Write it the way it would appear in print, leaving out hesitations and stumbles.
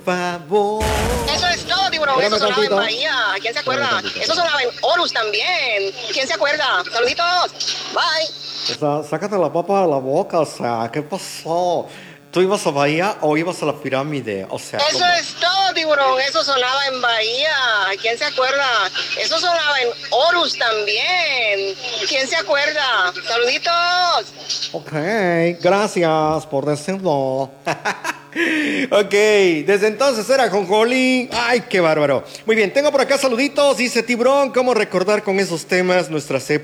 favor. Eso es todo, tiburón. Espérame Eso sonaba tantito. en Bahía. ¿Quién se acuerda? Espérame tantito. Eso sonaba en Horus también. ¿Quién se acuerda? Saluditos. Bye. O sea, sácate la papa de la boca, o sea, ¿qué pasó? ¿Tú ibas a Bahía o ibas a la pirámide? O sea, Eso ¿cómo? es todo, tiburón. Eso sonaba en Bahía. ¿Quién se acuerda? Eso sonaba en Horus también. ¿Quién se acuerda? Saluditos. Ok, gracias por decirlo. Ok, desde entonces era Jonjolí. Ay, qué bárbaro. Muy bien, tengo por acá saluditos. Dice Tiburón, ¿cómo recordar con esos temas nuestras épocas?